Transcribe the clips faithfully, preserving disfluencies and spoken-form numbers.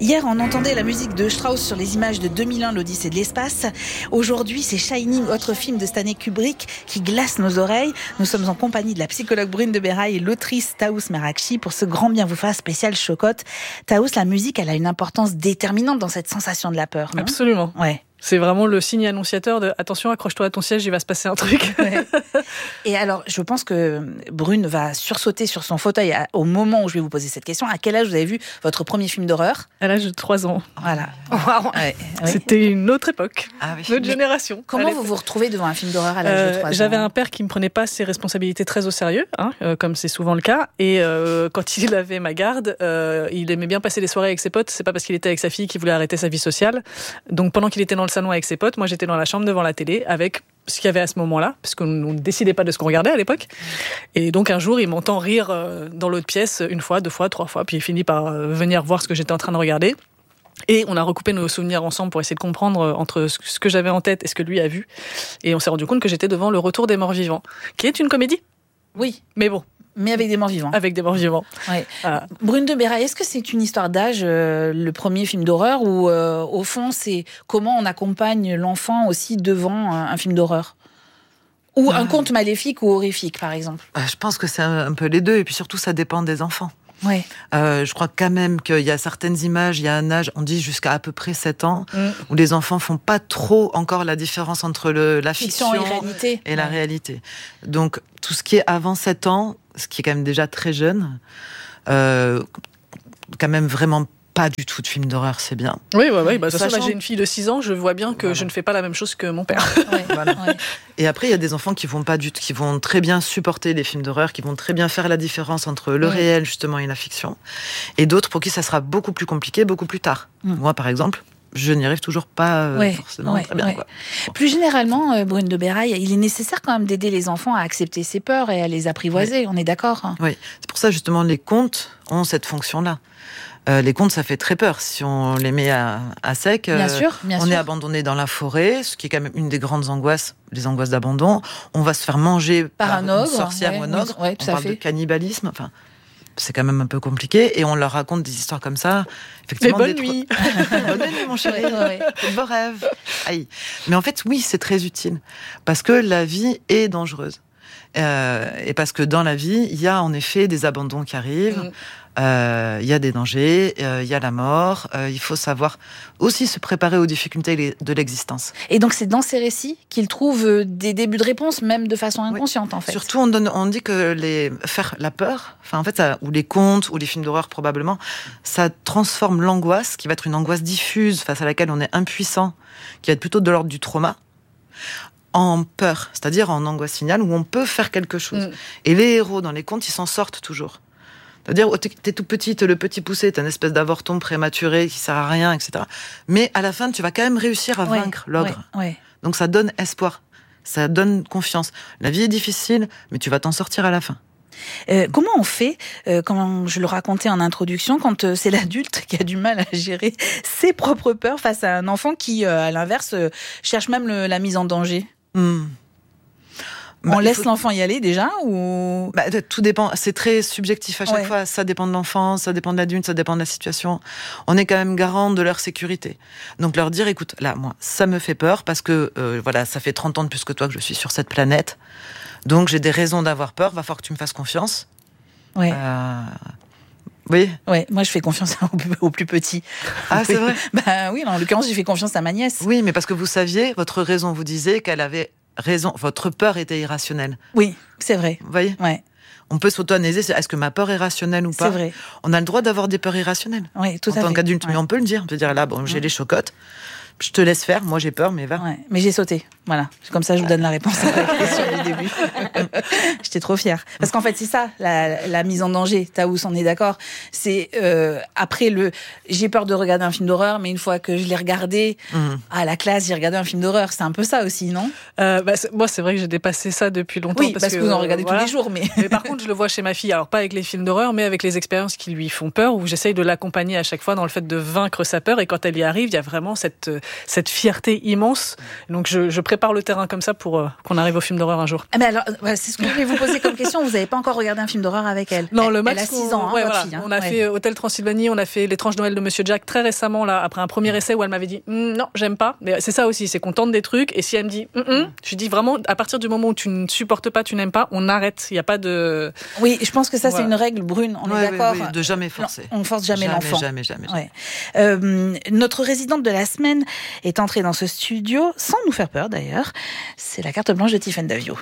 Hier, on entendait la musique de Strauss sur les images de deux mille un, l'Odyssée de l'espace. Aujourd'hui, c'est Shining, autre film de Stanley Kubrick, qui glace nos oreilles. Nous sommes en compagnie de la psychologue Brune de Berail et l'autrice Taous Merakchi pour ce grand bien vous fasse spécial Chocotte. Taous, la musique, elle a une importance déterminante dans cette sensation de la peur, non ? Absolument. Ouais. C'est vraiment le signe annonciateur de « attention, accroche-toi à ton siège, il va se passer un truc ouais. ». Et alors, je pense que Brune va sursauter sur son fauteuil au moment où je vais vous poser cette question. À quel âge vous avez vu votre premier film d'horreur ? À l'âge de trois ans. Voilà. Wow. Ouais, ouais. C'était une autre époque, ah oui. Notre Mais génération. Comment vous vous retrouvez devant un film d'horreur à l'âge euh, de trois ans ? J'avais un père qui ne me prenait pas ses responsabilités très au sérieux, hein, euh, comme c'est souvent le cas. Et euh, quand il avait ma garde, euh, il aimait bien passer les soirées avec ses potes. C'est pas parce qu'il était avec sa fille qu'il voulait arrêter sa vie sociale. Donc pendant qu'il était dans le salon avec ses potes, moi j'étais dans la chambre devant la télé avec ce qu'il y avait à ce moment-là, parce qu'on ne décidait pas de ce qu'on regardait à l'époque. Et donc un jour, il m'entend rire dans l'autre pièce, une fois, deux fois, trois fois, puis il finit par venir voir ce que j'étais en train de regarder. Et on a recoupé nos souvenirs ensemble pour essayer de comprendre entre ce que j'avais en tête et ce que lui a vu. Et on s'est rendu compte que j'étais devant Le Retour des morts vivants, qui est une comédie. Oui. Mais bon. Mais avec des morts vivants. Avec des morts vivants. Ouais. Voilà. Brune de Berail, est-ce que c'est une histoire d'âge, euh, le premier film d'horreur, ou euh, au fond, c'est comment on accompagne l'enfant aussi devant un, un film d'horreur ? Ou euh... un conte maléfique ou horrifique, par exemple ? Je pense que c'est un peu les deux, et puis surtout, ça dépend des enfants. Ouais. Euh, je crois quand même qu'il y a certaines images, il y a un âge, on dit jusqu'à à peu près sept ans, mm. où les enfants font pas trop encore la différence entre le, la fiction, fiction et, réalité. et la ouais. réalité. Donc, tout ce qui est avant sept ans, ce qui est quand même déjà très jeune, euh, quand même vraiment pas du tout de film d'horreur, c'est bien. Oui, ouais, ouais, bah, de toute façon, là, j'ai une fille de six ans, je vois bien que voilà. je ne fais pas la même chose que mon père. Ouais, voilà. ouais. Et après, il y a des enfants qui vont pas du tout, qui vont très bien supporter les films d'horreur, qui vont très bien faire la différence entre le ouais. réel, justement, et la fiction. Et d'autres pour qui ça sera beaucoup plus compliqué, beaucoup plus tard. Mm. Moi, par exemple, je n'y arrive toujours pas euh, ouais, forcément ouais, très bien. Ouais. Quoi. Plus généralement, euh, Brune de Berail, il est nécessaire quand même d'aider les enfants à accepter ses peurs et à les apprivoiser, ouais. on est d'accord hein ? Oui, c'est pour ça justement les contes ont cette fonction-là. Euh, les contes, ça fait très peur si on les met à, à sec. Bien euh, sûr, bien on sûr. est abandonné dans la forêt, ce qui est quand même une des grandes angoisses, les angoisses d'abandon. On va se faire manger par, par un ogre, une sorcière ouais, ou un ogre. Ouais, on parle fait. de cannibalisme. Enfin, c'est quand même un peu compliqué. Et on leur raconte des histoires comme ça. Effectivement, bonne nuit. Bonne nuit, mon chéri. Ouais, ouais. De beaux rêves. Aïe. Mais en fait, oui, c'est très utile parce que la vie est dangereuse. Euh, et parce que dans la vie, il y a en effet des abandons qui arrivent. Mm. Euh, il y a des dangers, euh, il y a la mort, euh, il faut savoir aussi se préparer aux difficultés de l'existence. Et donc c'est dans ces récits qu'il trouve des débuts de réponse, même de façon inconsciente oui. en fait. Surtout on, donne, on dit que les, faire la peur, enfin en fait, ça, ou les contes, ou les films d'horreur probablement, ça transforme l'angoisse, qui va être une angoisse diffuse face à laquelle on est impuissant, qui va être plutôt de l'ordre du trauma, en peur, c'est-à-dire en angoisse finale, où on peut faire quelque chose. Mm. Et les héros dans les contes, ils s'en sortent toujours. C'est-à-dire, oh, t'es, t'es tout petite, le petit poussé, t'es une espèce d'avorton prématuré qui sert à rien, et cetera. Mais à la fin, tu vas quand même réussir à ouais, vaincre l'ogre. Ouais, ouais. Donc ça donne espoir, ça donne confiance. La vie est difficile, mais tu vas t'en sortir à la fin. Euh, comment on fait, euh, comme je le racontais en introduction, quand euh, c'est l'adulte qui a du mal à gérer ses propres peurs face à un enfant qui, euh, à l'inverse, euh, cherche même le, la mise en danger hmm. On bah, laisse faut... l'enfant y aller déjà ou bah, tout dépend. C'est très subjectif à chaque ouais. fois. Ça dépend de l'enfant, ça dépend de l'adulte, ça dépend de la situation. On est quand même garant de leur sécurité. Donc leur dire, écoute, là, moi, ça me fait peur parce que euh, voilà, ça fait trente ans de plus que toi que je suis sur cette planète. Donc j'ai des raisons d'avoir peur. Va falloir que tu me fasses confiance. Ouais. Euh... Oui. Ouais, moi je fais confiance aux plus petits. Ah, c'est vrai. Bah oui, en l'occurrence, j'ai fait confiance à ma nièce. Oui, mais parce que vous saviez, votre raison vous disait qu'elle avait raison, votre peur était irrationnelle. Oui, c'est vrai. Vous voyez ? Ouais. On peut s'auto-analyser, est-ce que ma peur est rationnelle ou pas ? C'est vrai. On a le droit d'avoir des peurs irrationnelles. Oui, tout en à fait. tant qu'adulte, ouais. mais on peut le dire. On peut dire, là, bon, j'ai ouais. les chocottes, je te laisse faire, moi j'ai peur, mais va. Ouais. Mais j'ai sauté, voilà. Comme ça, je vous donne la réponse à la question du début. J'étais trop fière. Parce qu'en fait, c'est ça, la, la mise en danger. Taous, on est d'accord. C'est euh, après le... J'ai peur de regarder un film d'horreur, mais une fois que je l'ai regardé, mmh. à la classe, j'ai regardé un film d'horreur. C'est un peu ça aussi, non ? euh, bah, c'est, Moi, c'est vrai que j'ai dépassé ça depuis longtemps. Oui, parce, parce que, que vous en regardez euh, tous voilà. les jours. Mais... mais par contre, je le vois chez ma fille. Alors, pas avec les films d'horreur, mais avec les expériences qui lui font peur, où j'essaye de l'accompagner à chaque fois dans le fait de vaincre sa peur. Et quand elle y arrive, il y a vraiment cette... cette fierté immense. Donc je, je prépare le terrain comme ça pour euh, qu'on arrive au film d'horreur un jour. Ah, mais alors, ouais, c'est ce que je voulais vous poser comme question. Vous n'avez pas encore regardé un film d'horreur avec elle? Non, elle, le max. Elle a six ans, hein, ouais, votre voilà. fille. Hein. On a ouais. fait Hôtel Transylvanie, on a fait L'étrange Noël de Monsieur Jack très récemment, là, après un premier essai où elle m'avait dit mmm, non, j'aime pas. Mais c'est ça aussi, c'est qu'on tente des trucs et si elle me dit mm -mm, je dis vraiment, à partir du moment où tu ne supportes pas, tu n'aimes pas, on arrête. Il n'y a pas de. Oui, je pense que ça, voilà. c'est une règle, Brune, on ouais, est d'accord. Oui, oui, de jamais forcer. On force jamais, jamais l'enfant. Jamais, jamais, jamais. Ouais. Euh, notre résidente de la semaine est entrée dans ce studio, sans nous faire peur d'ailleurs. C'est la carte blanche de Tiffaine Davio.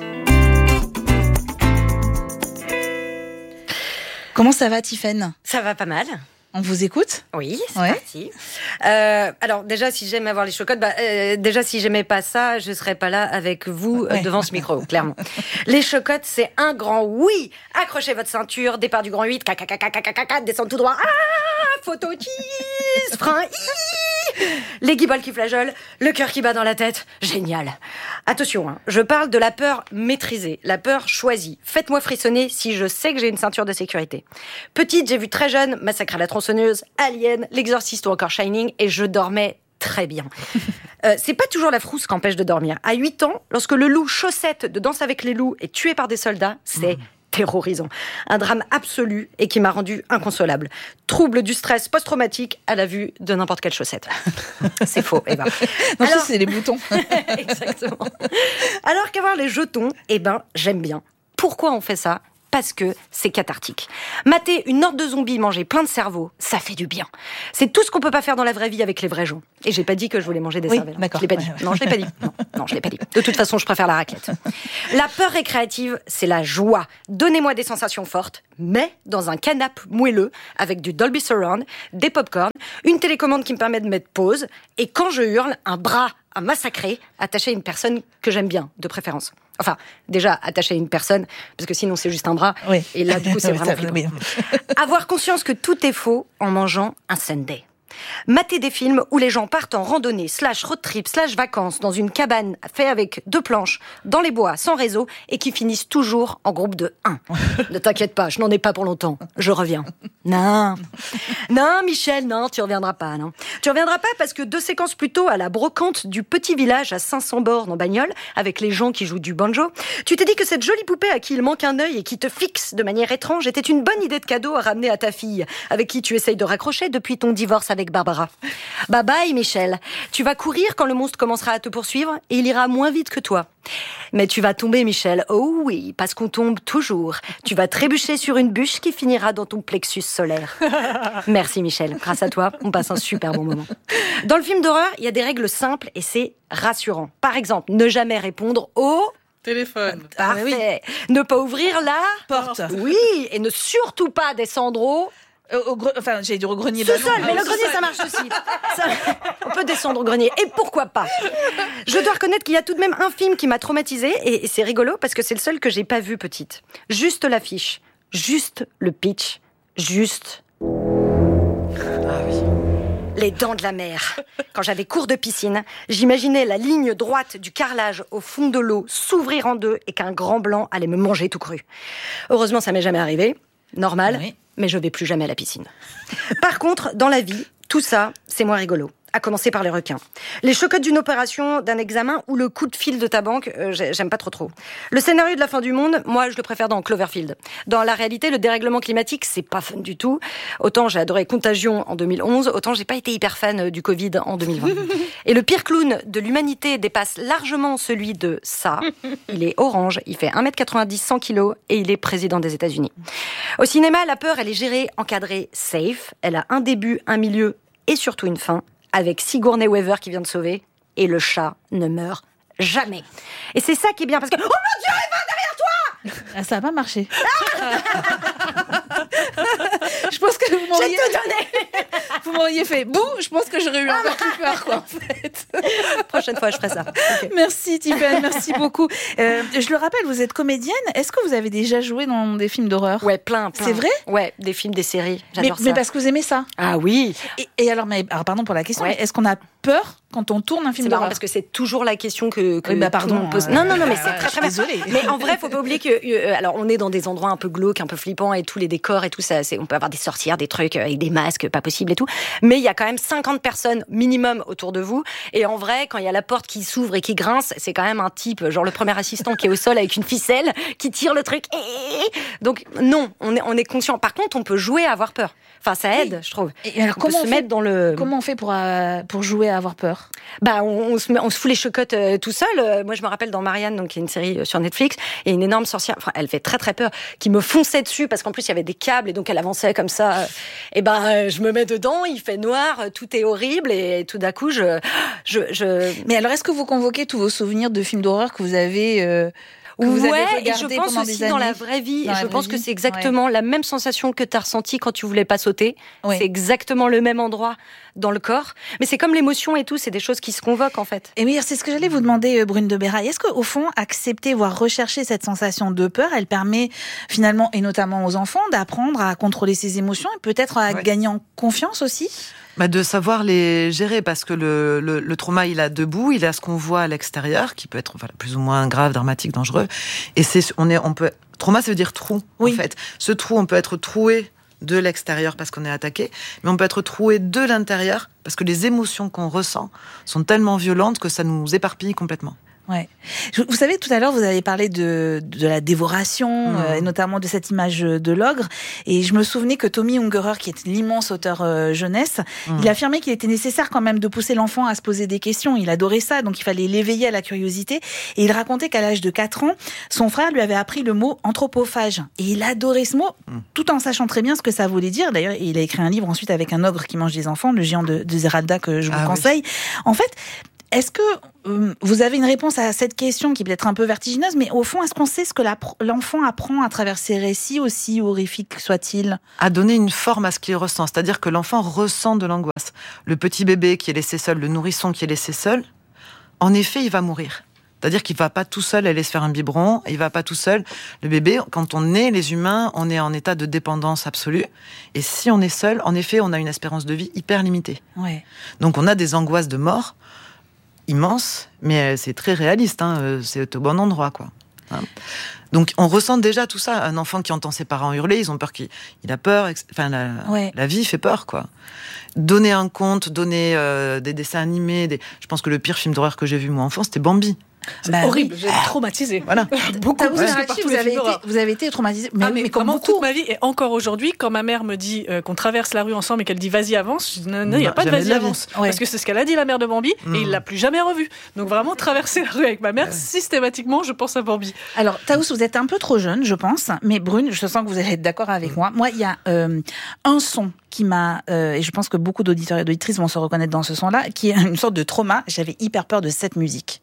Comment ça va, Tiffaine? Ça va pas mal. On vous écoute? Oui, c'est ouais. parti. Euh, alors déjà, si j'aime avoir les chocottes, bah, euh, déjà si j'aimais pas ça, je serais pas là avec vous ouais. euh, devant ce micro, clairement. Les chocottes, c'est un grand oui. Accrochez votre ceinture, départ du grand huit, caca, caca, caca, caca, descendre tout droit. Ah, photo cheese, frein, hi. Les guibolles qui flageolent, le cœur qui bat dans la tête, génial. Attention, hein, je parle de la peur maîtrisée, la peur choisie. Faites-moi frissonner si je sais que j'ai une ceinture de sécurité. Petite, j'ai vu très jeune Massacre à la tronçonneuse, Alien, L'Exorciste ou encore Shining, et je dormais très bien. Euh, c'est pas toujours la frousse qui empêche de dormir. À huit ans, lorsque le loup Chaussette de Danse avec les loups est tué par des soldats, c'est mmh. terrorisant. Un drame absolu et qui m'a rendu inconsolable. Trouble du stress post-traumatique à la vue de n'importe quelle chaussette. C'est faux, Eva. Non, Alors... ça, c'est les boutons. Exactement. Alors qu'avoir les jetons, eh ben, j'aime bien. Pourquoi on fait ça ? Parce que c'est cathartique. Mater une horde de zombies manger plein de cerveaux, ça fait du bien. C'est tout ce qu'on peut pas faire dans la vraie vie avec les vrais gens. Et j'ai pas dit que je voulais manger des oui, cervelles. D'accord. Je l'ai pas dit. Ouais, ouais. Non, je l'ai pas dit. Non, non, je l'ai pas dit. De toute façon, je préfère la raclette. La peur récréative, c'est la joie. Donnez-moi des sensations fortes, mais dans un canapé moelleux avec du Dolby Surround, des pop-corn, une télécommande qui me permet de mettre pause, et quand je hurle, un bras à massacrer attaché à une personne que j'aime bien, de préférence. Enfin, déjà, attaché à une personne, parce que sinon, c'est juste un bras. Oui. Et là, du coup, c'est vraiment flippant. Oui. Avoir conscience que tout est faux en mangeant un sundae. Mater des films où les gens partent en randonnée, slash road trip, slash vacances, dans une cabane faite avec deux planches, dans les bois, sans réseau, et qui finissent toujours en groupe de un. Ne t'inquiète pas, je n'en ai pas pour longtemps. Je reviens. Non. Non, Michel, non, tu reviendras pas, non. Tu reviendras pas parce que deux séquences plus tôt, à la brocante du petit village à cinq cents bornes en bagnole, avec les gens qui jouent du banjo, tu t'es dit que cette jolie poupée à qui il manque un œil et qui te fixe de manière étrange était une bonne idée de cadeau à ramener à ta fille, avec qui tu essayes de raccrocher depuis ton divorce avec Barbara. Bye bye, Michel. Tu vas courir quand le monstre commencera à te poursuivre et il ira moins vite que toi. Mais tu vas tomber, Michel. Oh oui, parce qu'on tombe toujours. Tu vas trébucher sur une bûche qui finira dans ton plexus solaire. Merci, Michel. Grâce à toi, on passe un super bon moment. Dans le film d'horreur, il y a des règles simples et c'est rassurant. Par exemple, ne jamais répondre au... téléphone. Parfait. Ah, oui. Ne pas ouvrir la... porte. Oui, et ne surtout pas descendre au... Au, au gre... Enfin, j'ai dit au grenier. Sous-sol, bah mais ah, le grenier, ça marche aussi. Ça, on peut descendre au grenier. Et pourquoi pas ? Je dois reconnaître qu'il y a tout de même un film qui m'a traumatisée, et, et c'est rigolo parce que c'est le seul que j'ai pas vu petite. Juste l'affiche, juste le pitch, juste... Ah oui. Les Dents de la Mer. Quand j'avais cours de piscine, j'imaginais la ligne droite du carrelage au fond de l'eau s'ouvrir en deux et qu'un grand blanc allait me manger tout cru. Heureusement, ça m'est jamais arrivé. Normal. Oui. Mais je vais plus jamais à la piscine. Par contre, dans la vie, tout ça, c'est moins rigolo. À commencer par les requins. Les chocottes d'une opération, d'un examen ou le coup de fil de ta banque, euh, j'aime pas trop trop. Le scénario de la fin du monde, moi, je le préfère dans Cloverfield. Dans la réalité, le dérèglement climatique, c'est pas fun du tout. Autant j'ai adoré Contagion en deux mille onze, autant j'ai pas été hyper fan du Covid en deux mille vingt. Et le pire clown de l'humanité dépasse largement celui de ça. Il est orange, il fait un mètre quatre-vingt-dix, cent kilos et il est président des États-Unis. Au cinéma, la peur, elle est gérée, encadrée, safe. Elle a un début, un milieu et surtout une fin. Avec Sigourney Weaver qui vient de sauver, et le chat ne meurt jamais. Et c'est ça qui est bien, parce que... Oh mon Dieu, Eva, derrière toi ! Ah, ça n'a pas marché. Je pense que vous m'auriez... J'ai tout donné. Vous m'auriez fait bouh, je pense que j'aurais eu un peu plus peur, quoi, en fait. Prochaine fois, je ferai ça. Okay. Merci Tiffaine, merci beaucoup. Euh, je le rappelle, vous êtes comédienne. Est-ce que vous avez déjà joué dans des films d'horreur ? Ouais, plein, plein. C'est vrai ? Ouais, des films, des séries. J'adore mais, ça. Mais parce que vous aimez ça ? Ah oui. Et, et alors, mais, alors, pardon pour la question, ouais. mais est-ce qu'on a peur quand on tourne un film c'est d'horreur ? marrant parce que c'est toujours la question que, que oui, bah pardon, tout le monde pose. Euh, non, non, non, mais euh, c'est très, très bien. Désolée. Mais en vrai, faut pas oublier que, euh, alors, on est dans des endroits un peu glauques, un peu flippants et tous les décors et tout ça. C'est, on peut avoir des sorcières, des trucs avec des masques, pas possible et tout. Mais il y a quand même cinquante personnes minimum autour de vous. Et en vrai, quand il y a la porte qui s'ouvre et qui grince, c'est quand même un type, genre le premier assistant qui est au sol avec une ficelle, qui tire le truc. Donc, non, on est, on est conscient. Par contre, on peut jouer à avoir peur. Enfin, ça aide, oui. je trouve. Et alors, on comment peut on se fait, mettre dans le. Comment on fait pour, euh, pour jouer à avoir peur ? Bah, on, on, se met, on se fout les chocottes euh, tout seul. Euh, moi, je me rappelle dans Marianne, donc qui est une série sur Netflix, et une énorme sorcière, enfin, elle fait très très peur, qui me fonçait dessus parce qu'en plus il y avait des câbles et donc elle avançait comme ça. Et ben, euh, je me mets dedans, il fait noir, tout est horrible et tout d'un coup, je, je, je... Mais alors, est-ce que vous convoquez tous vos souvenirs de films d'horreur que vous avez euh... que vous ouais, avez et je pense pendant aussi des dans années. la vraie vie. Dans je la pense vraie que vie. c'est exactement ouais. la même sensation que tu as ressentie quand tu voulais pas sauter. Ouais. C'est exactement le même endroit dans le corps. Mais c'est comme l'émotion et tout, c'est des choses qui se convoquent en fait. Et oui, c'est ce que j'allais vous demander, Brune de Béraille. Est-ce qu'au fond, accepter, voire rechercher cette sensation de peur, elle permet finalement, et notamment aux enfants, d'apprendre à contrôler ses émotions et peut-être à ouais. gagner en confiance aussi ? Bah de savoir les gérer, parce que le, le, le trauma, il a deux bouts. Il a ce qu'on voit à l'extérieur, qui peut être voilà, plus ou moins grave, dramatique, dangereux. Et c'est, on est, on peut, trauma, ça veut dire trou, oui. en fait. Ce trou, on peut être troué de l'extérieur parce qu'on est attaqué, mais on peut être troué de l'intérieur parce que les émotions qu'on ressent sont tellement violentes que ça nous éparpille complètement. Ouais. Vous savez, tout à l'heure, vous avez parlé de, de la dévoration, mmh. euh, et notamment de cette image de l'ogre. Et je me souvenais que Tommy Ungerer, qui est l'immense auteur euh, jeunesse, mmh. il affirmait qu'il était nécessaire quand même de pousser l'enfant à se poser des questions. Il adorait ça, donc il fallait l'éveiller à la curiosité. Et il racontait qu'à l'âge de quatre ans, son frère lui avait appris le mot anthropophage. Et il adorait ce mot, mmh. tout en sachant très bien ce que ça voulait dire. D'ailleurs, il a écrit un livre ensuite avec un ogre qui mange des enfants, le géant de, de Zeralda, que je vous ah, conseille. Oui. En fait, est-ce que euh, vous avez une réponse à cette question qui peut être un peu vertigineuse, mais au fond, est-ce qu'on sait ce que la, l'enfant apprend à travers ces récits, aussi horrifiques soient-ils ? À donner une forme à ce qu'il ressent, c'est-à-dire que l'enfant ressent de l'angoisse. Le petit bébé qui est laissé seul, le nourrisson qui est laissé seul, en effet, il va mourir. C'est-à-dire qu'il ne va pas tout seul aller se faire un biberon, il ne va pas tout seul. Le bébé, quand on est les humains, on est en état de dépendance absolue. Et si on est seul, en effet, on a une espérance de vie hyper limitée. Ouais. Donc on a des angoisses de mort immense, mais c'est très réaliste, hein, c'est au bon endroit, quoi. Hein. Donc on ressent déjà tout ça. Un enfant qui entend ses parents hurler, ils ont peur qu'il il a peur, enfin la, ouais. la vie fait peur, quoi. Donner un conte, donner euh, des dessins animés, des... je pense que le pire film d'horreur que j'ai vu moi enfant, c'était Bambi. C'est bah, horrible, oui. J'ai été traumatisée. Voilà. Beaucoup. Vous, ouais. vous, avez été, vous avez été traumatisée. Mais, ah, mais, mais comme beaucoup. Toute ma vie, et encore aujourd'hui, quand ma mère me dit euh, qu'on traverse la rue ensemble et qu'elle dit vas-y avance, je dis non, non, il n'y a pas de vas-y avance. Ouais. Parce que c'est ce qu'elle a dit, la mère de Bambi, mm. et il ne l'a plus jamais revue. Donc vraiment, traverser la rue avec ma mère, ouais. systématiquement, je pense à Bambi. Alors, Taous, vous êtes un peu trop jeune, je pense, mais Brune, je sens que vous allez être d'accord avec mm. moi. Moi, il y a euh, un son qui m'a, euh, et je pense que beaucoup d'auditeurs et d'auditrices vont se reconnaître dans ce son-là, qui est une sorte de trauma. J'avais hyper peur de cette musique.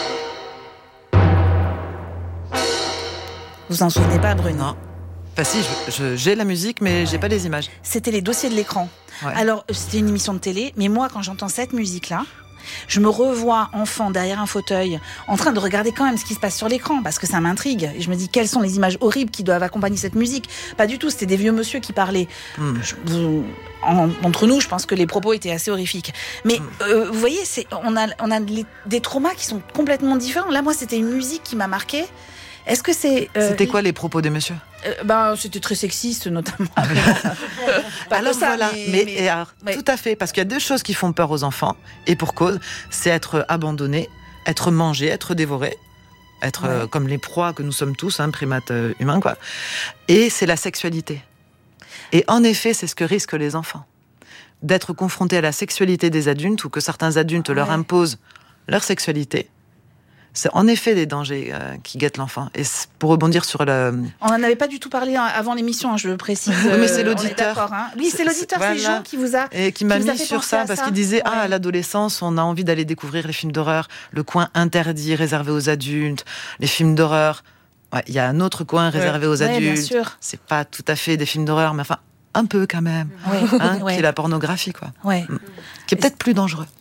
Vous en souvenez pas, Brune ? Non. Enfin si, je, je, j'ai la musique, mais ouais. j'ai pas les images. C'était les dossiers de l'écran. Ouais. Alors, c'était une émission de télé, mais moi, quand j'entends cette musique-là, je me revois enfant derrière un fauteuil, en train de regarder quand même ce qui se passe sur l'écran, parce que ça m'intrigue. Et je me dis, quelles sont les images horribles qui doivent accompagner cette musique ? Pas du tout, c'était des vieux monsieur qui parlaient. Mm. Je, vous, en, entre nous, je pense que les propos étaient assez horrifiques. Mais mm. euh, vous voyez, c'est, on a, on a les, des traumas qui sont complètement différents. Là, moi, c'était une musique qui m'a marquée. Est-ce que c'est... Euh, c'était quoi les propos des messieurs ? euh, ben, C'était très sexiste, notamment. Ah, alors ça, voilà, mais, mais, mais alors, ouais. tout à fait, parce qu'il y a deux choses qui font peur aux enfants, et pour cause, c'est être abandonné, être mangé, être dévoré, être ouais. euh, comme les proies que nous sommes tous, hein, primates euh, humains, quoi. Et c'est la sexualité. Et en effet, c'est ce que risquent les enfants. D'être confrontés à la sexualité des adultes, ou que certains adultes ouais. leur imposent leur sexualité. C'est en effet des dangers euh, qui guettent l'enfant. Et pour rebondir sur le... On n'en avait pas du tout parlé avant l'émission, hein, je le précise. Oui, mais c'est l'auditeur. Hein. Oui, c'est l'auditeur, c'est, c'est Jean qui vous a... Et qui m'a qui mis sur ça, parce ça. qu'il disait, ouais. ah, à l'adolescence, on a envie d'aller découvrir les films d'horreur, le coin interdit, réservé aux adultes, les films d'horreur. Il ouais, y a un autre coin réservé ouais. aux adultes. Ouais, bien sûr. C'est pas tout à fait des films d'horreur, mais enfin, un peu quand même. Ouais. Hein, ouais. Qui est la pornographie, quoi. Ouais. Qui est peut-être plus dangereux. Qui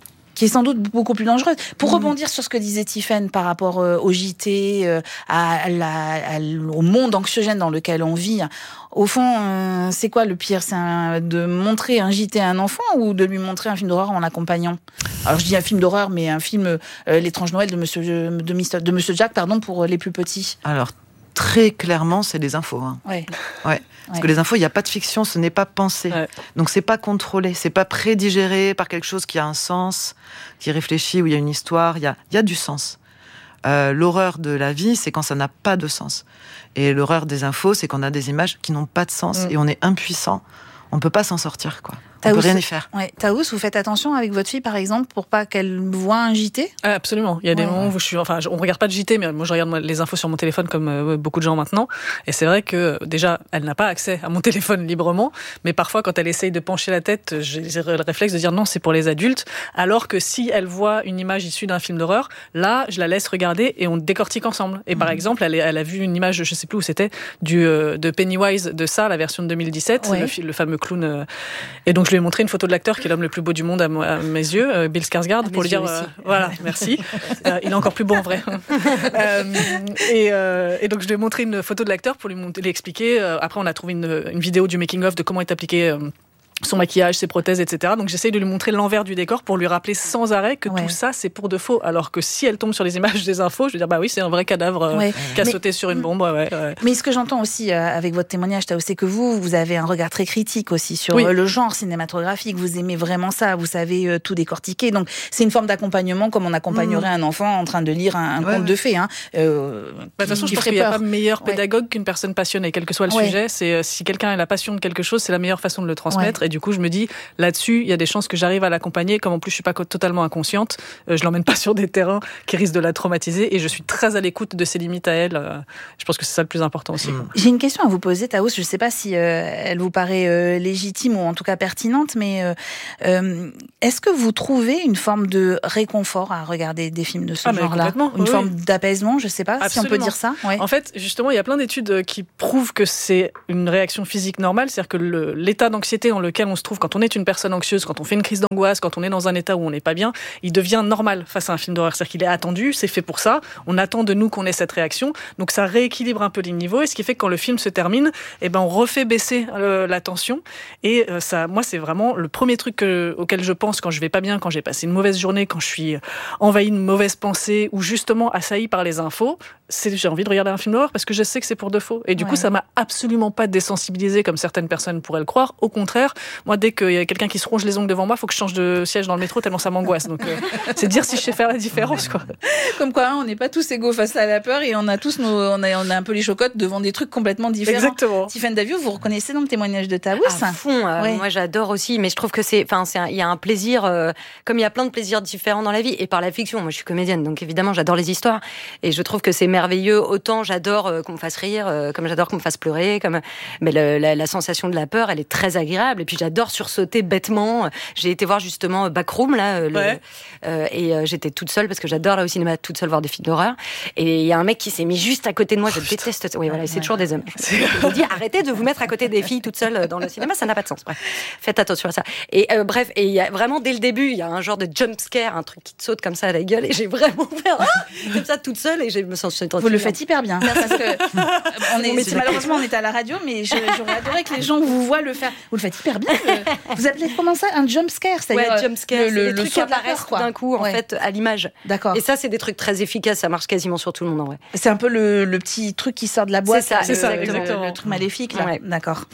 qui est sans doute beaucoup plus dangereuse. Pour mmh. rebondir sur ce que disait Tiffaine par rapport euh, au J T, euh, à la, à, au monde anxiogène dans lequel on vit, au fond, euh, c'est quoi le pire? C'est un, de montrer un J T à un enfant ou de lui montrer un film d'horreur en l'accompagnant? Alors je dis un film d'horreur, mais un film euh, L'étrange Noël de Monsieur, de, Mister, de Monsieur Jack, pardon, pour les plus petits. Alors très clairement, c'est des infos. Hein. Ouais. Ouais. Parce ouais. que les infos, il n'y a pas de fiction, ce n'est pas pensé. Ouais. Donc c'est pas contrôlé, c'est pas prédigéré par quelque chose qui a un sens, qui réfléchit, où il y a une histoire, il y a, il y a du sens. Euh, l'horreur de la vie, c'est quand ça n'a pas de sens. Et l'horreur des infos, c'est qu'on a des images qui n'ont pas de sens mmh. et on est impuissant. On ne peut pas s'en sortir, quoi. On ne peut rien y faire. Ouais. Taous, vous faites attention avec votre fille, par exemple, pour pas qu'elle voit un J T? Ah, absolument. Il y a des ouais. moments où je suis, enfin, on regarde pas de J T, mais moi je regarde les infos sur mon téléphone comme euh, beaucoup de gens maintenant. Et c'est vrai que déjà, elle n'a pas accès à mon téléphone librement, mais parfois quand elle essaye de pencher la tête, j'ai le réflexe de dire non, c'est pour les adultes. Alors que si elle voit une image issue d'un film d'horreur, là, je la laisse regarder et on décortique ensemble. Et mmh. par exemple, elle, elle a vu une image, je sais plus où c'était, du euh, de Pennywise de ça, la version de deux mille dix-sept, ouais. le, le fameux clown. Euh, et donc je lui ai montré une photo de l'acteur qui est l'homme le plus beau du monde à, à mes yeux, euh, Bill Skarsgård, pour lui dire euh, voilà, merci. euh, il est encore plus beau en vrai. euh, et, euh, et donc je lui ai montré une photo de l'acteur pour lui, lui expliquer. Euh, après, on a trouvé une, une vidéo du making of de comment est appliqué euh, son maquillage, ses prothèses, et cetera. Donc j'essaye de lui montrer l'envers du décor pour lui rappeler sans arrêt que ouais. tout ça c'est pour de faux. Alors que si elle tombe sur les images des infos, je vais dire bah oui, c'est un vrai cadavre ouais. qui a mais, sauté sur une bombe. Ouais, ouais. Mais ce que j'entends aussi euh, avec votre témoignage, c'est que vous, vous avez un regard très critique aussi sur oui. euh, le genre cinématographique. Vous aimez vraiment ça, vous savez euh, tout décortiquer. Donc c'est une forme d'accompagnement comme on accompagnerait mmh. un enfant en train de lire un, un ouais, conte ouais. de fées. Hein, euh, bah, de toute façon, je pense qu'il n'y a pas meilleur pédagogue ouais. qu'une personne passionnée, quel que soit le ouais. sujet. C'est euh, si quelqu'un a la passion de quelque chose, c'est la meilleure façon de le transmettre. Ouais. Et du coup, je me dis là-dessus, il y a des chances que j'arrive à l'accompagner. Comme en plus, je suis pas totalement inconsciente, euh, je l'emmène pas sur des terrains qui risquent de la traumatiser et je suis très à l'écoute de ses limites à elle. Euh, je pense que c'est ça le plus important aussi. Mmh. J'ai une question à vous poser, Taous. Je sais pas si euh, elle vous paraît euh, légitime ou en tout cas pertinente, mais euh, euh, est-ce que vous trouvez une forme de réconfort à regarder des films de ce ah, genre-là? Une oui. forme d'apaisement, je sais pas Absolument. Si on peut dire ça. Ouais. En fait, justement, il y a plein d'études qui prouvent que c'est une réaction physique normale, c'est-à-dire que le, l'état d'anxiété dans lequel on se trouve quand on est une personne anxieuse, quand on fait une crise d'angoisse, quand on est dans un état où on n'est pas bien, il devient normal face à un film d'horreur. C'est-à-dire qu'il est attendu, c'est fait pour ça, on attend de nous qu'on ait cette réaction, donc ça rééquilibre un peu les niveaux, et ce qui fait que quand le film se termine, eh ben on refait baisser euh, la tension, et euh, ça, moi c'est vraiment le premier truc que, auquel je pense quand je vais pas bien, quand j'ai passé une mauvaise journée, quand je suis envahi de mauvaises pensées, ou justement assailli par les infos, c'est j'ai envie de regarder un film d'horreur parce que je sais que c'est pour de faux. Et du ouais. coup, ça m'a absolument pas désensibilisée comme certaines personnes pourraient le croire. Au contraire, moi, dès qu'il y a quelqu'un qui se ronge les ongles devant moi, il faut que je change de siège dans le métro tellement ça m'angoisse. Donc, euh, c'est dire si je sais faire la différence, quoi. Comme quoi, hein, on n'est pas tous égaux face à la peur et on a tous nos, on a, on a un peu les chocottes devant des trucs complètement différents. Exactement. Tiffaine Davio, vous reconnaissez dans le témoignage de Taous? À fond. Euh, ouais. Moi, j'adore aussi, mais je trouve que c'est, enfin, c'est, il y a un plaisir, euh, comme il y a plein de plaisirs différents dans la vie et par la fiction. Moi, je suis comédienne, donc évidemment, j'adore les histoires et je trouve que c'est merveilleux. Autant j'adore euh, qu'on me fasse rire, euh, comme j'adore qu'on me fasse pleurer, comme mais le, la, la sensation de la peur, elle est très agréable. Et puis j'adore sursauter bêtement. J'ai été voir justement Backroom là, euh, ouais. le, euh, et euh, j'étais toute seule parce que j'adore là au cinéma toute seule voir des films d'horreur. Et il y a un mec qui s'est mis juste à côté de moi. Je oh, déteste. Oui, voilà, c'est ouais. toujours des hommes. Je vous dis, arrêtez de vous mettre à côté des filles toutes seules dans le cinéma, ça n'a pas de sens. Bref, faites attention à ça. Et euh, bref, et il y a vraiment dès le début, il y a un genre de jump scare, un truc qui te saute comme ça à la gueule. Et j'ai vraiment fait ah comme ça toute seule et je me sens. Vous le faites hyper bien. Parce que on est, c'est malheureusement on est à la radio, mais je, j'aurais adoré que les gens vous voient le faire. Vous le faites hyper bien. Le, vous appelez comment ça, un jump scare, c'est-à-dire ouais, jump scare, le, le, le truc qui apparaît d'un coup en ouais. fait à l'image. D'accord. Et ça c'est des trucs très efficaces, ça marche quasiment sur tout le monde en vrai. C'est un peu le, le petit truc qui sort de la boîte. C'est ça, c'est ça, exactement. Le, le truc maléfique là. Ouais. D'accord.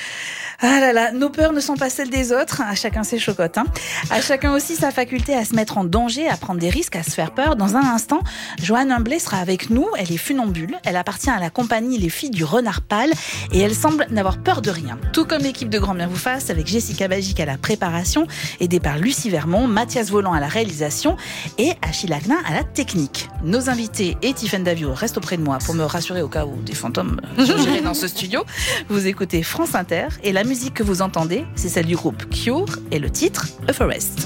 Ah là là, nos peurs ne sont pas celles des autres. À chacun ses chocottes. Hein. À chacun aussi sa faculté à se mettre en danger, à prendre des risques, à se faire peur. Dans un instant, Joanne Humblé sera avec nous. Elle est funambule. Elle appartient à la compagnie Les Filles du Renard Pâle et elle semble n'avoir peur de rien. Tout comme l'équipe de Grand Bien vous fasse, avec Jessica Bagic à la préparation, aidée par Lucie Vermont, Mathias Volant à la réalisation et Achille Agnin à la technique. Nos invités et Tiffaine Davio restent auprès de moi pour me rassurer au cas où des fantômes surgiraient dans ce studio. Vous écoutez France Inter et la musique que vous entendez, c'est celle du groupe Cure et le titre A Forest.